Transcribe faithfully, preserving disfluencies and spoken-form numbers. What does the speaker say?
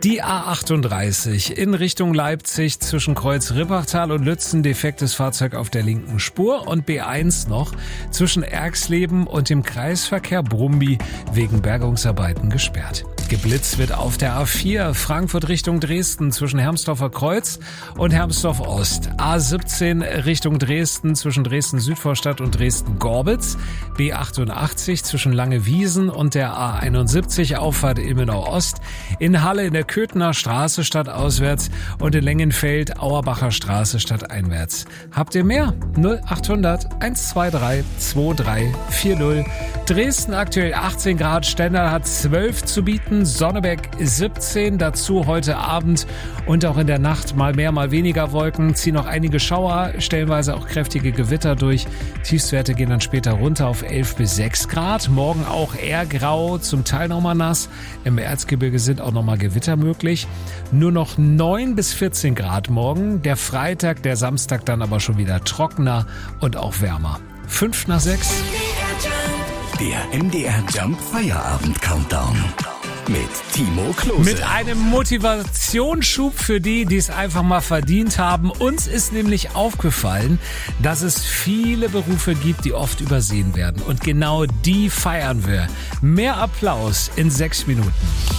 Die A achtunddreißig in Richtung Leipzig zwischen Kreuz-Rippertal und Lützen, defektes Fahrzeug auf der linken Spur, und B eins noch zwischen Erxleben und dem Kreisverkehr Brumby wegen Bergungsarbeiten gesperrt. Geblitzt wird auf der A vier Frankfurt Richtung Dresden zwischen Hermsdorfer Kreuz und Hermsdorf Ost. A siebzehn Richtung Dresden zwischen Dresden-Südvorstadt und Dresden-Gorbitz. B achtundachtzig zwischen Langewiesen und der A einundsiebzig Auffahrt Ilmenau Ost. In Halle in der Köthener Straße stadtauswärts und in Lengenfeld Auerbacher Straße stadteinwärts. Habt ihr mehr? null achthundert hundertzweiundzwanzig drei vier null. Dresden aktuell achtzehn Grad, Stendal hat zwölf zu bieten, Sonneberg siebzehn, dazu heute Abend und auch in der Nacht mal mehr, mal weniger Wolken, ziehen noch einige Schauer, stellenweise auch kräftige Gewitter durch. Tiefstwerte gehen dann später runter auf elf bis sechs Grad. Morgen auch eher grau, zum Teil nochmal nass. Im Erzgebirge sind auch nochmal Gewitter möglich. Nur noch neun bis vierzehn Grad morgen. Der Freitag, der Samstag dann aber schon wieder trockener und auch wärmer. fünf nach sechs. Der M D R Jump Feierabend Countdown mit Timo Klose. Mit einem Motivationsschub für die, die es einfach mal verdient haben. Uns ist nämlich aufgefallen, dass es viele Berufe gibt, die oft übersehen werden. Und genau die feiern wir. Mehr Applaus in sechs Minuten.